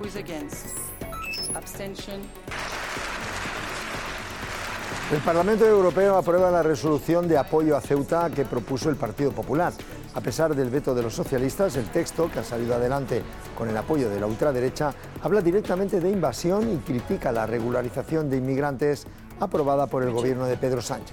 El Parlamento Europeo aprueba la resolución de apoyo a Ceuta que propuso el Partido Popular. A pesar del veto de los socialistas, el texto, que ha salido adelante con el apoyo de la ultraderecha, habla directamente de invasión y critica la regularización de inmigrantes aprobada por el gobierno de Pedro Sánchez.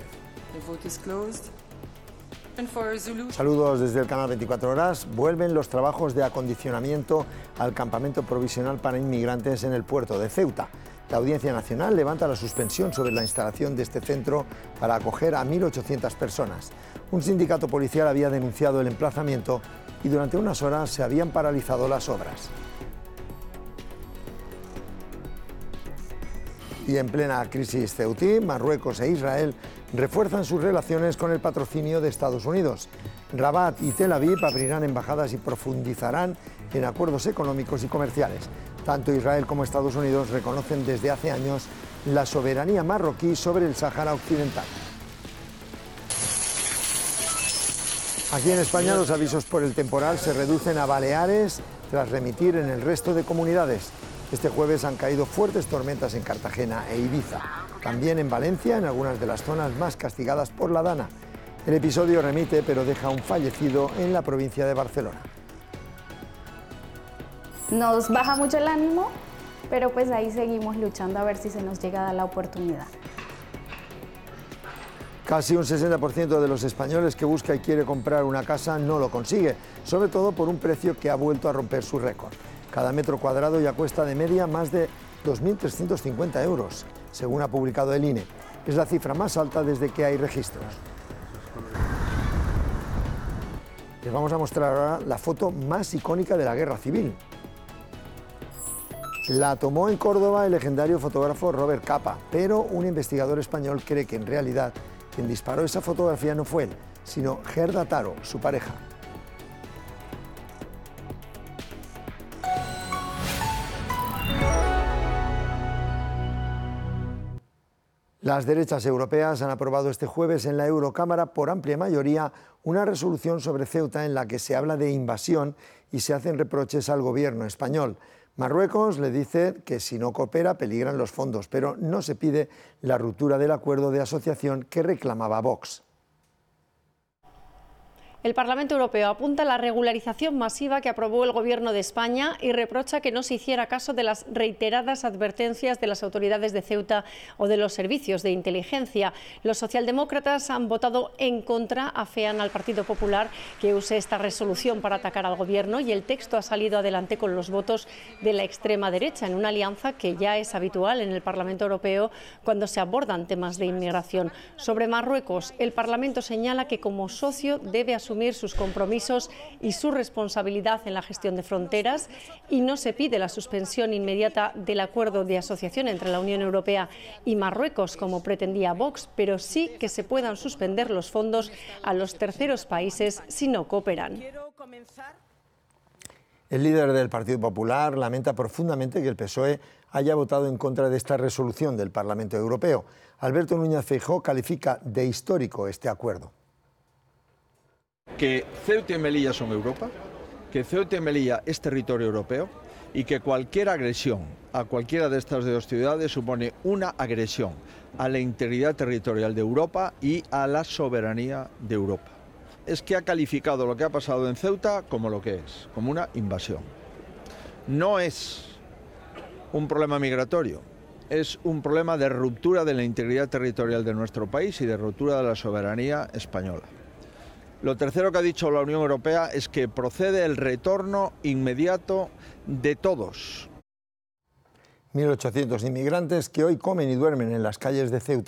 Saludos desde el canal 24 Horas. Vuelven los trabajos de acondicionamiento al campamento provisional para inmigrantes en el puerto de Ceuta. La Audiencia Nacional levanta la suspensión sobre la instalación de este centro para acoger a 1.800 personas. Un sindicato policial había denunciado el emplazamiento y durante unas horas se habían paralizado las obras. Y en plena crisis ceutí, Marruecos e Israel refuerzan sus relaciones con el patrocinio de Estados Unidos. Rabat y Tel Aviv abrirán embajadas y profundizarán en acuerdos económicos y comerciales. Tanto Israel como Estados Unidos reconocen desde hace años la soberanía marroquí sobre el Sáhara Occidental. Aquí en España los avisos por el temporal se reducen a Baleares tras remitir en el resto de comunidades. Este jueves han caído fuertes tormentas en Cartagena e Ibiza. También en Valencia, en algunas de las zonas más castigadas por la Dana. El episodio remite, pero deja un fallecido en la provincia de Barcelona. Nos baja mucho el ánimo, pero pues ahí seguimos luchando a ver si se nos llega a dar la oportunidad. Casi un 60% de los españoles que busca y quiere comprar una casa no lo consigue, sobre todo por un precio que ha vuelto a romper su récord. Cada metro cuadrado ya cuesta de media más de 2.350 euros, según ha publicado el INE. Es la cifra más alta desde que hay registros. Les vamos a mostrar ahora la foto más icónica de la Guerra Civil. La tomó en Córdoba el legendario fotógrafo Robert Capa, pero un investigador español cree que en realidad quien disparó esa fotografía no fue él, sino Gerda Taro, su pareja. Las derechas europeas han aprobado este jueves en la Eurocámara por amplia mayoría una resolución sobre Ceuta en la que se habla de invasión y se hacen reproches al gobierno español. Marruecos le dice que si no coopera peligran los fondos, pero no se pide la ruptura del acuerdo de asociación que reclamaba Vox. El Parlamento Europeo apunta a la regularización masiva que aprobó el Gobierno de España y reprocha que no se hiciera caso de las reiteradas advertencias de las autoridades de Ceuta o de los servicios de inteligencia. Los socialdemócratas han votado en contra, afean al Partido Popular que use esta resolución para atacar al Gobierno y el texto ha salido adelante con los votos de la extrema derecha, en una alianza que ya es habitual en el Parlamento Europeo cuando se abordan temas de inmigración. Sobre Marruecos, el Parlamento señala que como socio debe asumir sus compromisos y su responsabilidad en la gestión de fronteras y no se pide la suspensión inmediata del acuerdo de asociación entre la Unión Europea y Marruecos, como pretendía Vox, pero sí que se puedan suspender los fondos a los terceros países si no cooperan. El líder del Partido Popular lamenta profundamente que el PSOE haya votado en contra de esta resolución del Parlamento Europeo. Alberto Núñez Feijóo califica de histórico este acuerdo. Que Ceuta y Melilla son Europa, que Ceuta y Melilla es territorio europeo y que cualquier agresión a cualquiera de estas dos ciudades supone una agresión a la integridad territorial de Europa y a la soberanía de Europa. Es que ha calificado lo que ha pasado en Ceuta como lo que es, como una invasión. No es un problema migratorio, es un problema de ruptura de la integridad territorial de nuestro país y de ruptura de la soberanía española. Lo tercero que ha dicho la Unión Europea es que procede el retorno inmediato de todos. 1.800 inmigrantes que hoy comen y duermen en las calles de Ceuta